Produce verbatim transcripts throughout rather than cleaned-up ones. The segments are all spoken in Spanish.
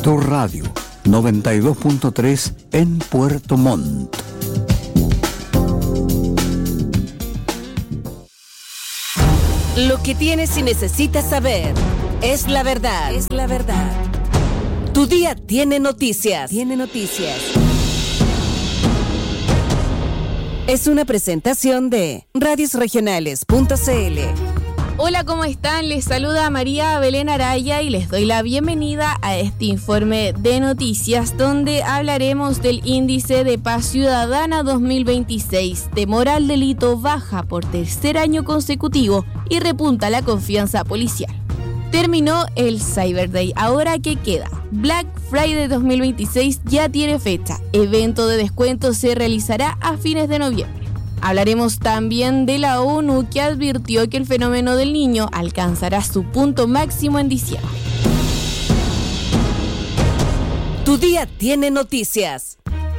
Tu radio noventa y dos punto tres en Puerto Montt. Lo que tienes y necesitas saber es la verdad. Es la verdad. Tu día tiene noticias. Tiene noticias. Es una presentación de radios regionales punto c l. Hola, ¿cómo están? Les saluda María Belén Araya y les doy la bienvenida a este informe de noticias donde hablaremos del Índice de Paz Ciudadana dos mil veintiséis. Demora el delito baja por tercer año consecutivo y repunta la confianza policial. Terminó el Cyber Day, ahora ¿qué queda? Black Friday dos mil veintiséis ya tiene fecha. Evento de descuento se realizará a fines de noviembre. Hablaremos también de la ONU, que advirtió que el fenómeno del Niño alcanzará su punto máximo en diciembre. Tu día tiene noticias.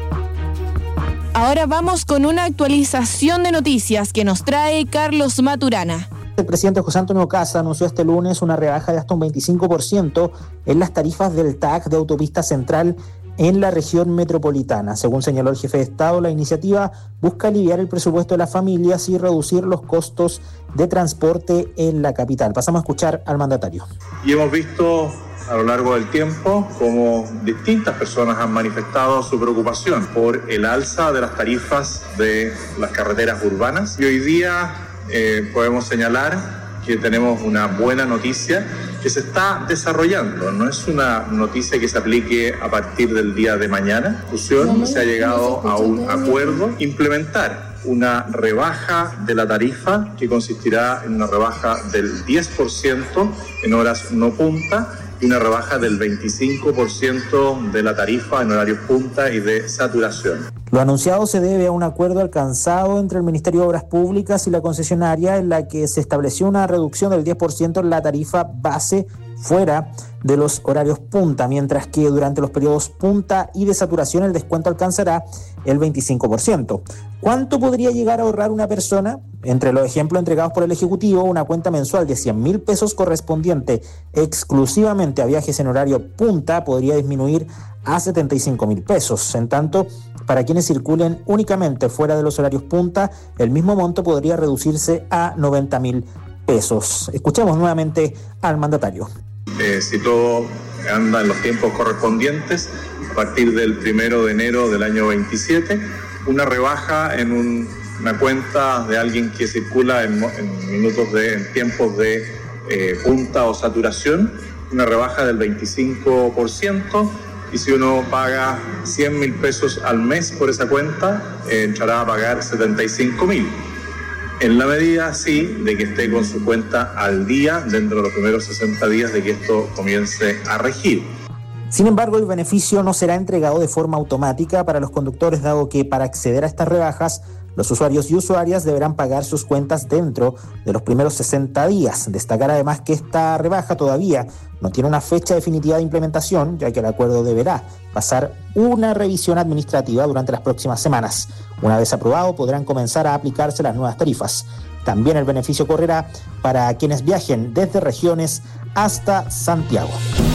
Ahora vamos con una actualización de noticias que nos trae Carlos Maturana. El presidente José Antonio Kast anunció este lunes una rebaja de hasta un veinticinco por ciento en las tarifas del T A C de Autopista Central en la región metropolitana. Según señaló el jefe de Estado, la iniciativa busca aliviar el presupuesto de las familias y reducir los costos de transporte en la capital. Pasamos a escuchar al mandatario. Y hemos visto a lo largo del tiempo cómo distintas personas han manifestado su preocupación por el alza de las tarifas de las carreteras urbanas. Y hoy día eh, podemos señalar que tenemos una buena noticia que se está desarrollando. No es una noticia que se aplique a partir del día de mañana. Se ha llegado a un acuerdo, implementar una rebaja de la tarifa que consistirá en una rebaja del diez por ciento en horas no punta y una rebaja del veinticinco por ciento de la tarifa en horarios punta y de saturación. Lo anunciado se debe a un acuerdo alcanzado entre el Ministerio de Obras Públicas y la concesionaria, en la que se estableció una reducción del diez por ciento en la tarifa base fuera de los horarios punta, mientras que durante los periodos punta y de saturación el descuento alcanzará el veinticinco por ciento. ¿Cuánto podría llegar a ahorrar una persona? Entre los ejemplos entregados por el Ejecutivo, una cuenta mensual de cien mil pesos correspondiente exclusivamente a viajes en horario punta podría disminuir a setenta y cinco mil pesos. En tanto, para quienes circulen únicamente fuera de los horarios punta, el mismo monto podría reducirse a noventa mil pesos. Escuchemos nuevamente al mandatario. Eh, si todo anda en los tiempos correspondientes, a partir del primero de enero del año veintisiete, una rebaja en un, una cuenta de alguien que circula en, en minutos de en tiempos de eh, punta o saturación, una rebaja del veinticinco por ciento. Y si uno paga cien mil pesos al mes por esa cuenta, eh, entrará a pagar setenta y cinco mil. En la medida, sí, de que esté con su cuenta al día dentro de los primeros sesenta días de que esto comience a regir. Sin embargo, el beneficio no será entregado de forma automática para los conductores, dado que para acceder a estas rebajas, los usuarios y usuarias deberán pagar sus cuentas dentro de los primeros sesenta días. Destacar además que esta rebaja todavía no tiene una fecha definitiva de implementación, ya que el acuerdo deberá pasar una revisión administrativa durante las próximas semanas. Una vez aprobado, podrán comenzar a aplicarse las nuevas tarifas. También el beneficio correrá para quienes viajen desde regiones hasta Santiago.